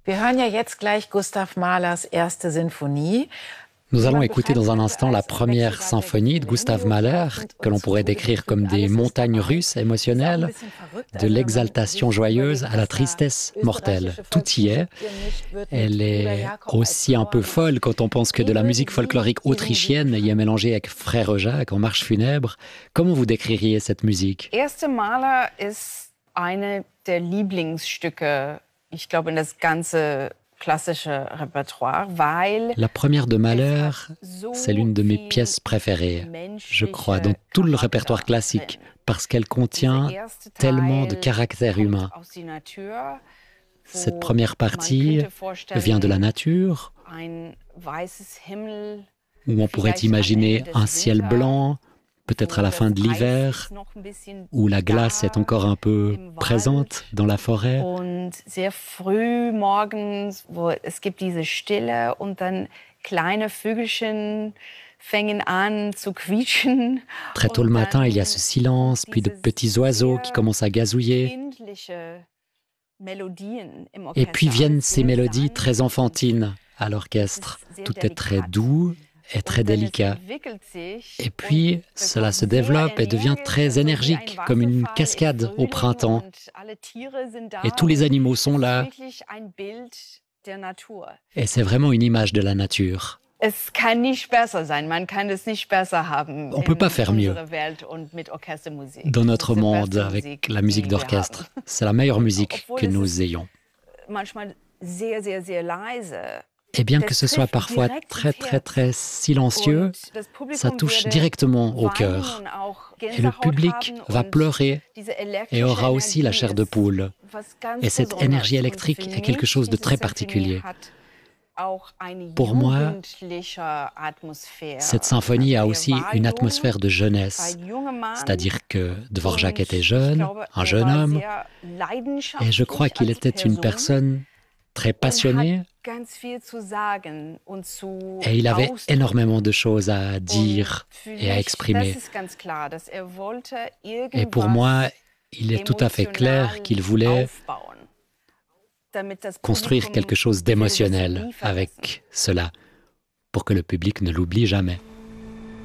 Wir hören ja jetzt gleich Gustav Mahlers erste Sinfonie. Nous allons écouter dans un instant la première symphonie de Gustav Mahler, que l'on pourrait décrire comme des montagnes russes émotionnelles, de l'exaltation joyeuse à la tristesse mortelle. Tout y est. Elle est aussi un peu folle quand on pense que de la musique folklorique autrichienne y est mélangée avec Frère Jacques en marche funèbre. Comment vous décririez cette musique? Erste Mahler ist eine der Lieblingsstücke, ich glaube, in das ganze klassische Répertoire, weil la première de Mahler, c'est l'une de mes pièces préférées, je crois, dans tout le répertoire classique, parce qu'elle contient tellement de caractère humain. Cette première partie vient de la nature, où on pourrait imaginer un ciel blanc, peut-être à la fin de l'hiver, où la glace est encore un peu présente dans la forêt. Und sehr früh morgens, wo es gibt diese Stille und dann kleine Vögelchen fangen an zu quietschen. Très tôt le matin, il y a ce silence, puis de petits oiseaux qui commencent à gazouiller. Et puis viennent ces mélodies très enfantines à l'orchestre. Tout est très doux et très délicat. Et puis, cela se développe et devient très énergique, comme une cascade au printemps. Et tous les animaux sont là. Et c'est vraiment une image de la nature. On ne peut pas faire mieux dans notre monde avec la musique d'orchestre. C'est la meilleure musique que nous ayons. Et bien que ce soit parfois très très très silencieux, ça touche directement au cœur. Et le public va pleurer et aura aussi la chair de poule. Et cette énergie électrique est quelque chose de très particulier. Pour moi, cette symphonie a aussi une atmosphère de jeunesse. C'est-à-dire que Dvorak était jeune, un jeune homme, et je crois qu'il était une personne très passionné, et il avait énormément de choses à dire et à exprimer. Et pour moi, il est tout à fait clair qu'il voulait construire quelque chose d'émotionnel avec cela, pour que le public ne l'oublie jamais.